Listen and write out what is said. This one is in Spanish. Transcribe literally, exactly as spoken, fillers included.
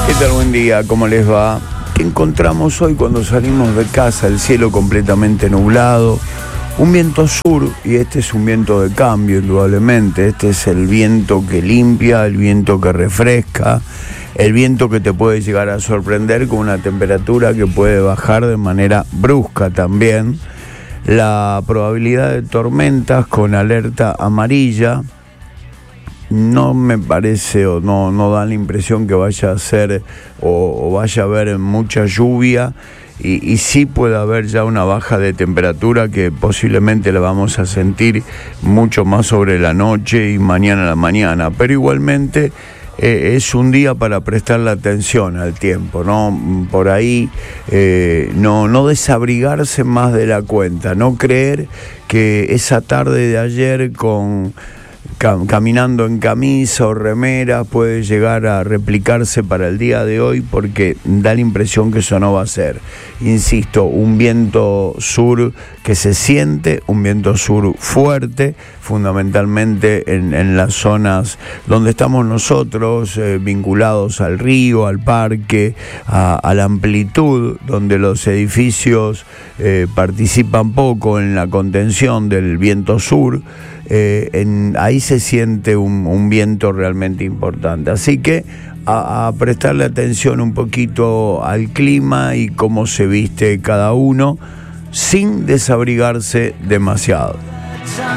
¿Qué tal? Buen día, ¿cómo les va? ¿Qué encontramos hoy cuando salimos de casa? El cielo completamente nublado, un viento sur, y este es un viento de cambio, indudablemente. Este es el viento que limpia, el viento que refresca, el viento que te puede llegar a sorprender con una temperatura que puede bajar de manera brusca también. La probabilidad de tormentas con alerta amarilla. No me parece o no, no da la impresión que vaya a ser o, o vaya a haber mucha lluvia y, y sí puede haber ya una baja de temperatura que posiblemente la vamos a sentir mucho más sobre la noche y mañana a la mañana, pero igualmente eh, es un día para prestarle atención al tiempo, ¿no? Por ahí eh, no, no desabrigarse más de la cuenta, no creer que esa tarde de ayer con caminando en camisa o remera puede llegar a replicarse para el día de hoy, porque da la impresión que eso no va a ser. Insisto, un viento sur que se siente, un viento sur fuerte, fundamentalmente en, en las zonas donde estamos nosotros, eh, vinculados al río, al parque, a, a la amplitud, donde los edificios eh, participan poco en la contención del viento sur. Eh, en, ahí se siente un, un viento realmente importante, así que a, a prestarle atención un poquito al clima y cómo se viste cada uno sin desabrigarse demasiado.